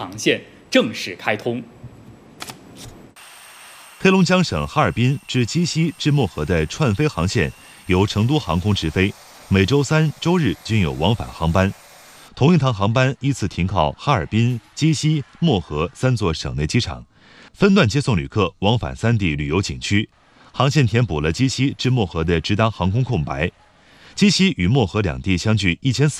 航线正式开通。 黑龙江省哈尔滨至鸡西至漠河的串飞航线由成都航空直飞，每周三、周日均有往返航班。同一趟航班依次停靠哈尔滨、鸡西、漠河3座省内机场，分段接送旅客往返3地旅游景区。航线填补了鸡西至漠河的直达航空空白。鸡西与漠河两地相距1400